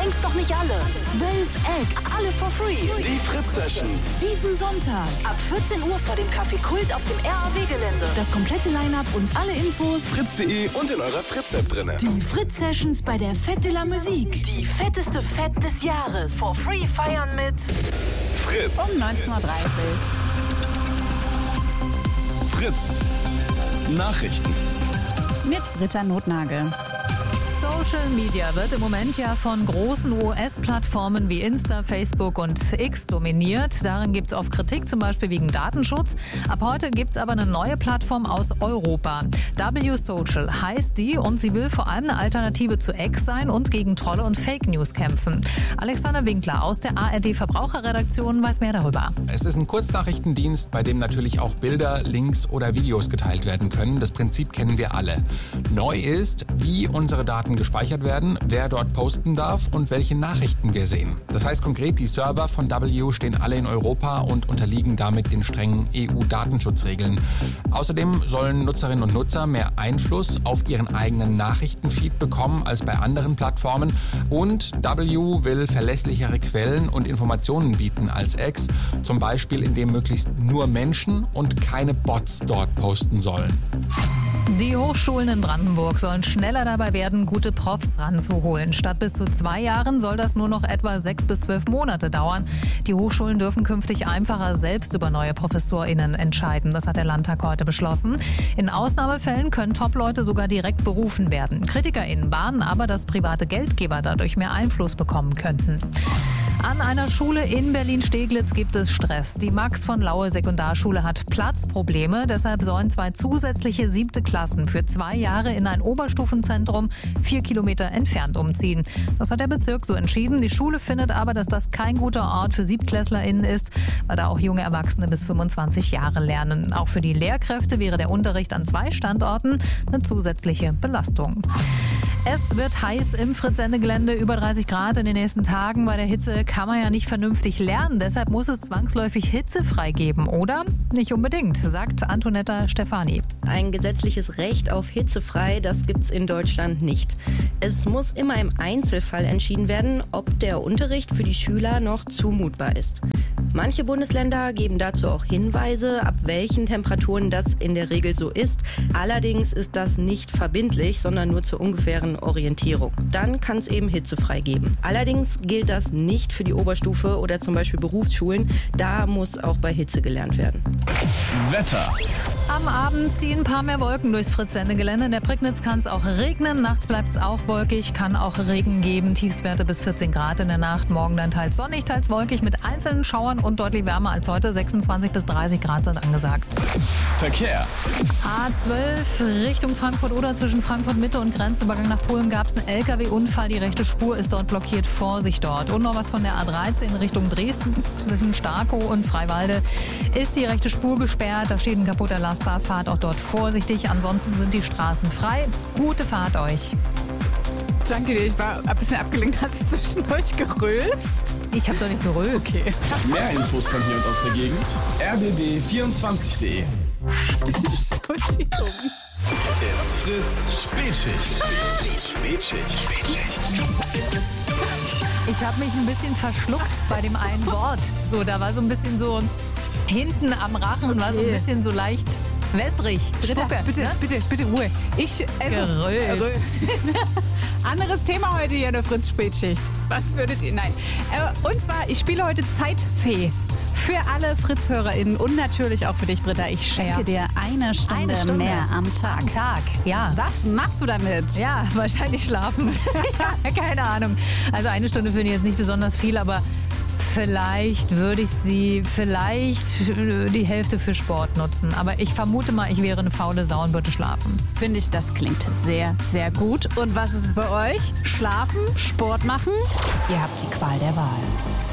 längst noch nicht alle. 12 Acts, alle for free. Die Fritz-Sessions. Diesen Sonntag ab 14 Uhr vor dem Café Kult auf dem RAW-Gelände. Das komplette Line-Up und alle Infos fritz.de und in eurer Fritz-App drin. Die Fritz-Sessions bei der Fête de la Musique. Die fetteste Fête des Jahres. For free feiern mit Fritz. Um 19:30 Uhr. Fritz. Nachrichten. Mit Britta Notnagel. Social Media wird im Moment ja von großen US-Plattformen wie Insta, Facebook und X dominiert. Darin gibt es oft Kritik, zum Beispiel wegen Datenschutz. Ab heute gibt es aber eine neue Plattform aus Europa. W-Social heißt die und sie will vor allem eine Alternative zu X sein und gegen Trolle und Fake News kämpfen. Alexander Winkler aus der ARD-Verbraucherredaktion weiß mehr darüber. Es ist ein Kurznachrichtendienst, bei dem natürlich auch Bilder, Links oder Videos geteilt werden können. Das Prinzip kennen wir alle. Neu ist, wie unsere Daten gespeichert werden, wer dort posten darf und welche Nachrichten wir sehen. Das heißt konkret, die Server von W stehen alle in Europa und unterliegen damit den strengen EU-Datenschutzregeln. Außerdem sollen Nutzerinnen und Nutzer mehr Einfluss auf ihren eigenen Nachrichtenfeed bekommen als bei anderen Plattformen. Und W will verlässlichere Quellen und Informationen bieten als X, zum Beispiel indem möglichst nur Menschen und keine Bots dort posten sollen. Die Hochschulen in Brandenburg sollen schneller dabei werden, gute Profs ranzuholen. Statt bis zu 2 Jahren soll das nur noch etwa 6 bis 12 Monate dauern. Die Hochschulen dürfen künftig einfacher selbst über neue ProfessorInnen entscheiden. Das hat der Landtag heute beschlossen. In Ausnahmefällen können Top-Leute sogar direkt berufen werden. KritikerInnen warnen aber, dass private Geldgeber dadurch mehr Einfluss bekommen könnten. An einer Schule in Berlin-Steglitz gibt es Stress. Die Max-von-Laue-Sekundarschule hat Platzprobleme. Deshalb sollen 2 zusätzliche 7. Klassen für 2 Jahre in ein Oberstufenzentrum 4 Kilometer entfernt umziehen. Das hat der Bezirk so entschieden. Die Schule findet aber, dass das kein guter Ort für SiebtklässlerInnen ist, weil da auch junge Erwachsene bis 25 Jahre lernen. Auch für die Lehrkräfte wäre der Unterricht an 2 Standorten eine zusätzliche Belastung. Es wird heiß im Fritz-Sende-Gelände, über 30 Grad in den nächsten Tagen. Bei der Hitze kann man ja nicht vernünftig lernen. Deshalb muss es zwangsläufig hitzefrei geben, oder? Nicht unbedingt, sagt Antonetta Stefani. Ein gesetzliches Recht auf hitzefrei, das gibt's in Deutschland nicht. Es muss immer im Einzelfall entschieden werden, ob der Unterricht für die Schüler noch zumutbar ist. Manche Bundesländer geben dazu auch Hinweise, ab welchen Temperaturen das in der Regel so ist. Allerdings ist das nicht verbindlich, sondern nur zur ungefähren Orientierung. Dann kann es eben hitzefrei geben. Allerdings gilt das nicht für die Oberstufe oder zum Beispiel Berufsschulen. Da muss auch bei Hitze gelernt werden. Wetter. Am Abend ziehen ein paar mehr Wolken durchs Fritz-Sende-Gelände. In der Prignitz kann es auch regnen. Nachts bleibt es auch wolkig, kann auch Regen geben. Tiefstwerte bis 14 Grad in der Nacht. Morgen dann teils sonnig, teils wolkig mit einzelnen Schauern und deutlich wärmer als heute. 26 bis 30 Grad sind angesagt. Verkehr. A12 Richtung Frankfurt oder zwischen Frankfurt Mitte und Grenzübergang nach Polen gab es einen LKW-Unfall. Die rechte Spur ist dort blockiert. Vorsicht dort. Und noch was von der A13 in Richtung Dresden zwischen Starkow und Freiwalde ist die rechte Spur gesperrt. Da steht ein kaputter Laster. Fahrt auch dort vorsichtig. Ansonsten sind die Straßen frei. Gute Fahrt euch. Danke dir, ich war ein bisschen abgelenkt, hast du zwischendurch gerülpst? Ich habe doch nicht gerülpst. Okay. Mehr Infos von hier und aus der Gegend. rbb24.de. Entschuldigung. It's Fritz Spätschicht. Spätschicht. Ich habe mich ein bisschen verschluckt bei dem einen Wort. So, da war so ein bisschen so hinten am Rachen, war so ein bisschen so leicht wässrig. Britta, bitte Ruhe. Gerülpst. Anderes Thema heute hier in der Fritz-Spätschicht. Was würdet ihr? Nein. Und zwar, ich spiele heute Zeitfee. Für alle Fritz-HörerInnen und natürlich auch für dich, Britta. Ich schenke dir eine Stunde mehr am Tag. Am Tag, ja. Was machst du damit? Ja, wahrscheinlich schlafen. Keine Ahnung. Also eine Stunde finde ich jetzt nicht besonders viel, aber vielleicht würde ich sie die Hälfte für Sport nutzen. Aber ich vermute mal, ich wäre eine faule Sau und würde schlafen. Finde ich, das klingt sehr, sehr gut. Und was ist es bei euch? Schlafen? Sport machen? Ihr habt die Qual der Wahl.